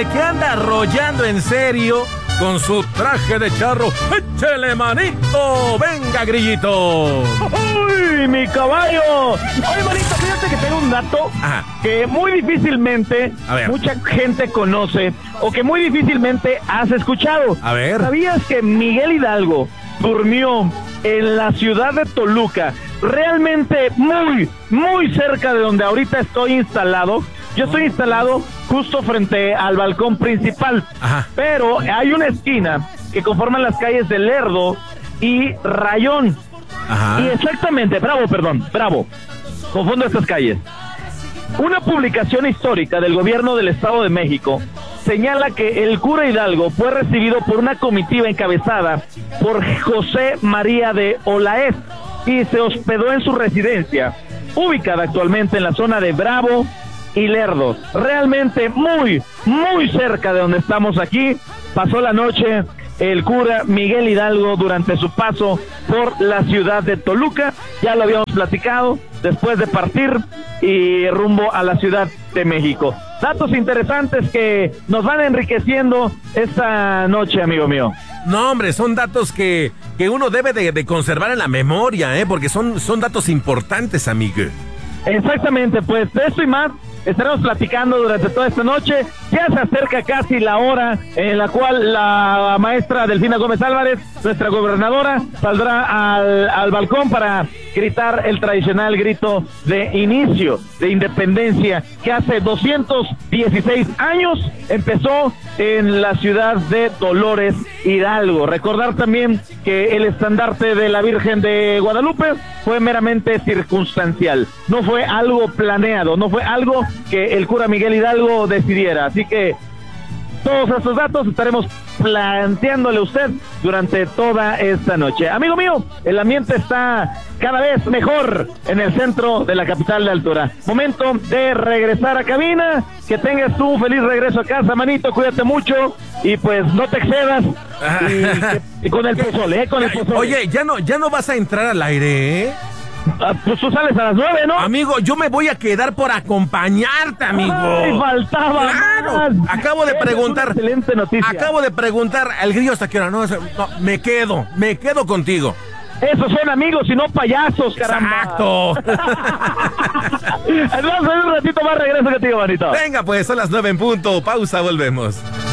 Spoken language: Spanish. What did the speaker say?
que anda arrollando en serio con su traje de charro. ¡Échele, manito! ¡Venga, grillito! ¡Uy, mi caballo! Oye, manito, fíjate que tengo un dato que muy difícilmente mucha gente conoce o que muy difícilmente has escuchado. A ver. ¿Sabías que Miguel Hidalgo durmió en la ciudad de Toluca, realmente muy, muy cerca de donde ahorita estoy instalado? Yo estoy instalado justo frente al balcón principal, pero hay una esquina que conforman las calles de Lerdo y Rayón. Y exactamente, Bravo, confundo estas calles. Una publicación histórica del gobierno del Estado de México señala que el cura Hidalgo fue recibido por una comitiva encabezada por José María de Olaez y se hospedó en su residencia, ubicada actualmente en la zona de Bravo y Lerdo, realmente muy, muy cerca de donde estamos aquí. Pasó la noche el cura Miguel Hidalgo durante su paso por la ciudad de Toluca, ya lo habíamos platicado, después de partir y rumbo a la Ciudad de México. Datos interesantes que nos van enriqueciendo esta noche, amigo mío. No, hombre, son datos que uno debe de conservar en la memoria, porque son datos importantes, amigo. Exactamente, pues de esto y más estaremos platicando durante toda esta noche. Ya se acerca casi la hora en la cual la maestra Delfina Gómez Álvarez, nuestra gobernadora, saldrá al balcón para gritar el tradicional grito de inicio de independencia que hace 216 años empezó en la ciudad de Dolores Hidalgo. Recordar también que el estandarte de la Virgen de Guadalupe fue meramente circunstancial, no fue algo planeado, no fue algo que el cura Miguel Hidalgo decidiera. Así que todos estos datos estaremos planteándole a usted durante toda esta noche. Amigo mío, el ambiente está cada vez mejor en el centro de la capital de altura. Momento de regresar a cabina. Que tengas tú un feliz regreso a casa, manito. Cuídate mucho y pues no te excedas. Y con el pozole, con el pozole. Oye, ya no vas a entrar al aire, Pues tú sales a las 9, ¿no? Amigo, yo me voy a quedar por acompañarte, amigo. Ay, faltaba más. Acabo de preguntar. Excelente noticia. Acabo de preguntar al grillo hasta qué hora. No, me quedo contigo. Esos son amigos y no payasos, caramba. Exacto. Entonces, un ratito más regreso contigo, manito. Venga, pues son las 9 en punto. Pausa, volvemos.